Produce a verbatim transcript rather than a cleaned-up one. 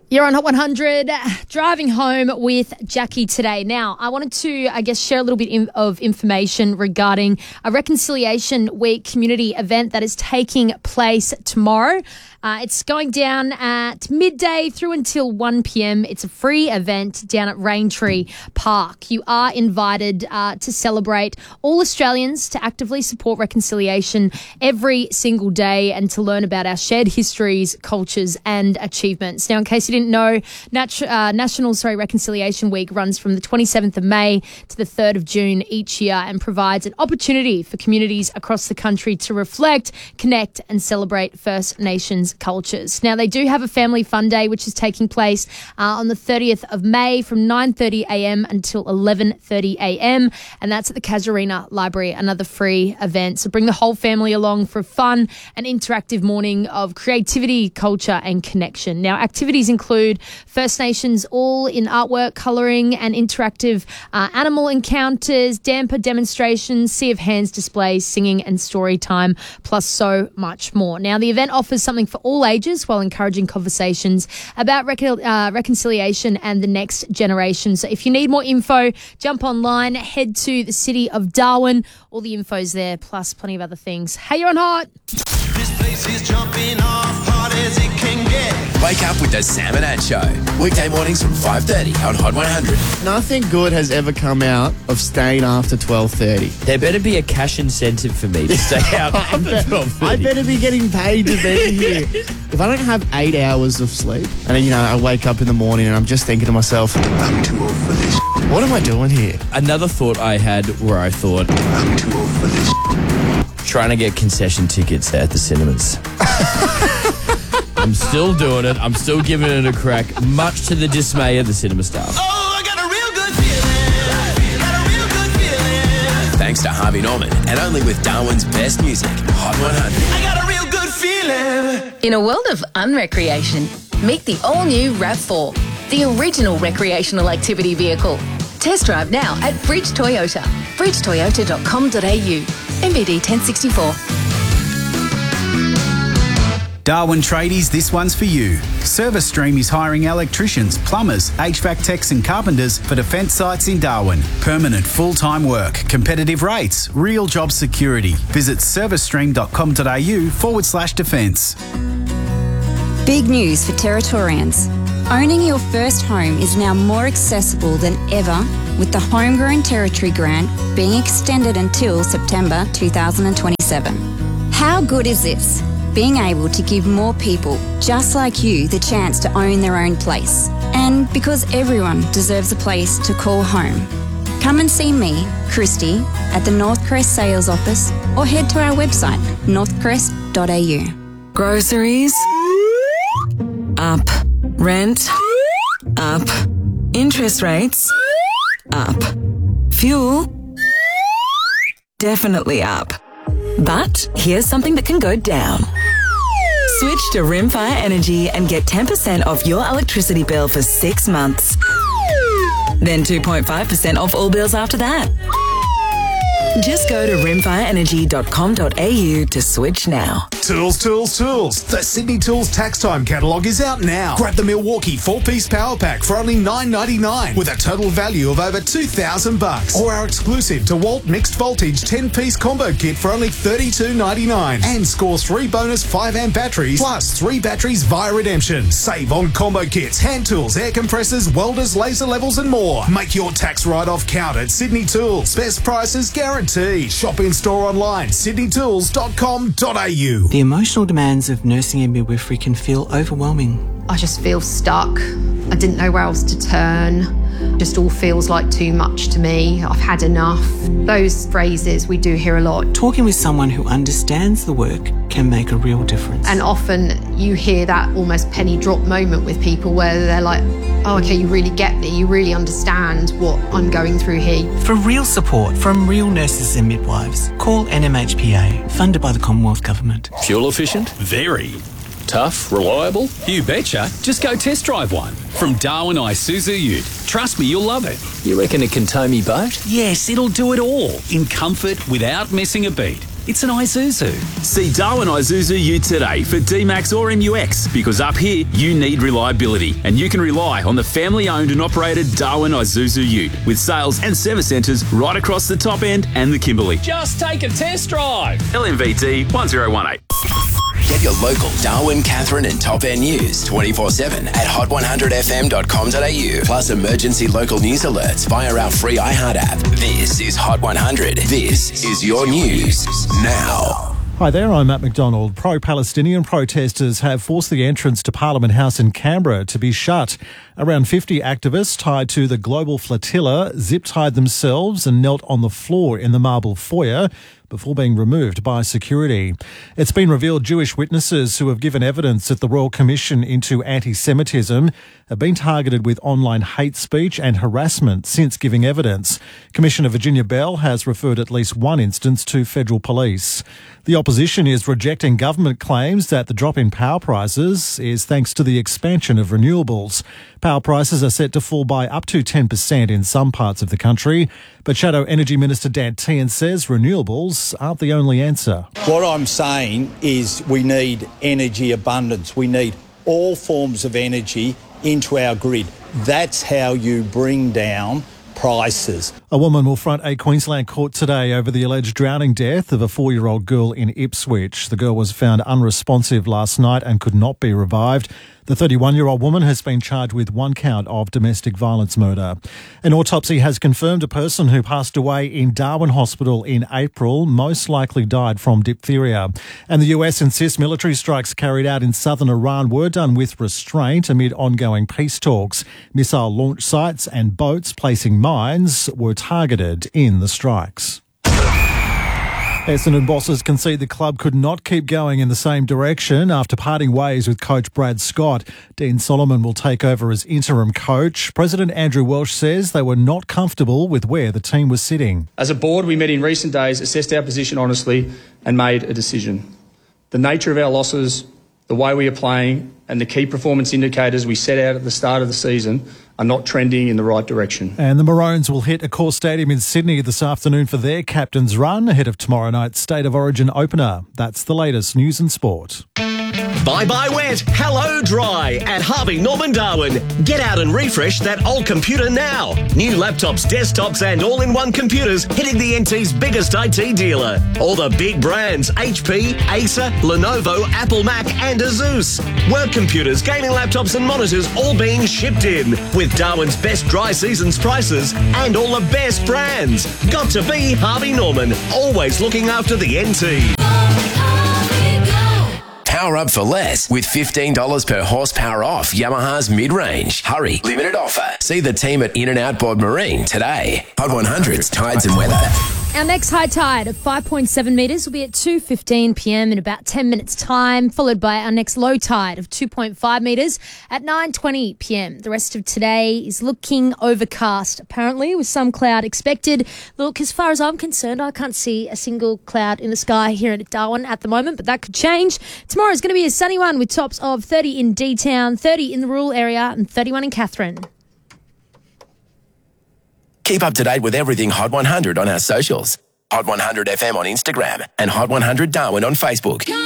You're on Hot one hundred, driving home with Jackie today. Now, I wanted to, I guess, share a little bit in, of information regarding a Reconciliation Week community event that is taking place tomorrow. Uh, it's going down at midday through until one p.m. It's a free event down at Raintree Park. You are invited uh, to celebrate all Australians, to actively support reconciliation every single day and to learn about our shared histories, cultures and achievements. Now, in case you didn't know, Nat- uh, National sorry, Reconciliation Week runs from the twenty-seventh of May to the third of June each year and provides an opportunity for communities across the country to reflect, connect and celebrate First Nations cultures. Now, they do have a family fun day which is taking place uh, on the thirtieth of May from nine thirty a.m. until eleven thirty a.m. and that's at the Casuarina Library, another free event. So bring the whole family along for a fun and interactive morning of creativity, culture and connection. Now, activities include First Nations all in artwork, colouring and interactive uh, animal encounters, damper demonstrations, sea of hands displays, singing and story time, plus so much more. Now, the event offers something for all ages while encouraging conversations about rec- uh, reconciliation and the next generation. So if you need more info, jump online, head to the city of Darwin. All the info's there, plus plenty of other things. Hey, you're on Hot. This place is jumping off hard as it can get. Wake up with the Sam and Ad Show. Weekday mornings from five thirty on Hot one hundred. Nothing good has ever come out of staying after twelve thirty. There better be a cash incentive for me to stay out after twelve thirty. I better be getting paid to be here. If I don't have eight hours of sleep, and then, you know, I wake up in the morning and I'm just thinking to myself, I'm too old for this. what am I doing here? Another thought I had where I thought, I'm too old for this. trying to get concession tickets at the cinemas. I'm still doing it. I'm still giving it a crack, much to the dismay of the cinema staff. Oh, I got a real good feeling. Got a real good feeling. Thanks to Harvey Norman and only with Darwin's best music, Hot one hundred. I got a real good feeling. In a world of unrecreation, meet the all-new RAV four, the original recreational activity vehicle. Test drive now at Bridge Toyota, bridge toyota dot com dot a u, M B D ten sixty-four. Darwin tradies, this one's for you. ServiceStream is hiring electricians, plumbers, H V A C techs and carpenters for defence sites in Darwin. Permanent full-time work, competitive rates, real job security. Visit servicestream dot com dot a u forward slash defence. Big news for Territorians. Owning your first home is now more accessible than ever with the Homegrown Territory Grant being extended until September two thousand twenty-seven. How good is this? Being able to give more people just like you the chance to own their own place. And because everyone deserves a place to call home. Come and see me, Christy, at the Northcrest Sales Office or head to our website, northcrest dot a u. Groceries up. Rent up. Interest rates up. Fuel definitely up. But here's something that can go down. Switch to Rimfire Energy and get ten percent off your electricity bill for six months. Then two point five percent off all bills after that. Just go to rimfire energy dot com dot a u to switch now. Tools, tools, tools. The Sydney Tools Tax Time catalogue is out now. Grab the Milwaukee four-piece power pack for only nine ninety-nine with a total value of over two thousand bucks. Or our exclusive DeWalt mixed voltage ten-piece combo kit for only thirty-two ninety-nine. And score three bonus five amp batteries plus three batteries via redemption. Save on combo kits, hand tools, air compressors, welders, laser levels and more. Make your tax write-off count at Sydney Tools. Best prices guaranteed. Shop in store online, sydney tools dot com dot a u. The emotional demands of nursing and midwifery can feel overwhelming. I just feel stuck. I didn't know where else to turn. Just all feels like too much to me. I've had enough. Those phrases we do hear a lot. Talking with someone who understands the work can make a real difference. And often you hear that almost penny drop moment with people where they're like, oh, okay, you really get me. You really understand what I'm going through here. For real support from real nurses and midwives, call N M H P A, funded by the Commonwealth Government. Fuel efficient? Very. Tough? Reliable? You betcha. Just go test drive one. From Darwin Isuzu Ute. Trust me, you'll love it. You reckon it can tow me boat? Yes, it'll do it all. In comfort, without missing a beat. It's an Isuzu. See Darwin Isuzu Ute today for D MAX or M U X, because up here you need reliability, and you can rely on the family-owned and operated Darwin Isuzu Ute with sales and service centres right across the top end and the Kimberley. Just take a test drive. L M V T one zero one eight. Get your local Darwin, Catherine and Top End news twenty-four seven at hot one hundred f m dot com dot a u. Plus emergency local news alerts via our free iHeart app. This is Hot one hundred. This is your news now. Hi there, I'm Matt McDonald. Pro-Palestinian protesters have forced the entrance to Parliament House in Canberra to be shut. Around fifty activists tied to the Global Flotilla zip-tied themselves and knelt on the floor in the marble foyer before being removed by security. It's been revealed Jewish witnesses who have given evidence at the Royal Commission into anti-Semitism have been targeted with online hate speech and harassment since giving evidence. Commissioner Virginia Bell has referred at least one instance to federal police. The opposition is rejecting government claims that the drop in power prices is thanks to the expansion of renewables. Power prices are set to fall by up to ten percent in some parts of the country, but Shadow Energy Minister Dan Tehan says renewables aren't the only answer. What I'm saying is we need energy abundance. We need all forms of energy into our grid. That's how you bring down prices. A woman will front a Queensland court today over the alleged drowning death of a four-year-old girl in Ipswich. The girl was found unresponsive last night and could not be revived. The thirty-one-year-old woman has been charged with one count of domestic violence murder. An autopsy has confirmed a person who passed away in Darwin Hospital in April most likely died from diphtheria. And the U S insists military strikes carried out in southern Iran were done with restraint amid ongoing peace talks. Missile launch sites and boats placing mines were targeted in the strikes. Essendon bosses concede the club could not keep going in the same direction after parting ways with coach Brad Scott. Dean Solomon will take over as interim coach. President Andrew Welsh says they were not comfortable with where the team was sitting. As a board, we met in recent days, assessed our position honestly and made a decision. The nature of our losses, the way we are playing and the key performance indicators we set out at the start of the season are not trending in the right direction. And the Maroons will hit Accor Stadium in Sydney this afternoon for their captain's run ahead of tomorrow night's State of Origin opener. That's the latest news and sport. Bye-bye wet, hello dry at Harvey Norman Darwin. Get out and refresh that old computer now. New laptops, desktops and all-in-one computers hitting the N T's biggest I T dealer. All the big brands, H P, Acer, Lenovo, Apple Mac and Asus. Work computers, gaming laptops and monitors all being shipped in with Darwin's best dry seasons prices and all the best brands. Got to be Harvey Norman, always looking after the N T. Power up for less with fifteen dollars per horsepower off Yamaha's mid-range. Hurry, limited offer. See the team at In-N-Out Board Marine today. Hot one hundred's Tides and Weather. Our next high tide of five point seven metres will be at two fifteen p m in about ten minutes' time, followed by our next low tide of two point five metres at nine twenty p m. The rest of today is looking overcast, apparently, with some cloud expected. Look, as far as I'm concerned, I can't see a single cloud in the sky here at Darwin at the moment, but that could change. Tomorrow is going to be a sunny one with tops of thirty in D-Town, thirty in the rural area and thirty-one in Katherine. Keep up to date with everything Hot one hundred on our socials. Hot one hundred F M on Instagram and Hot one hundred Darwin on Facebook.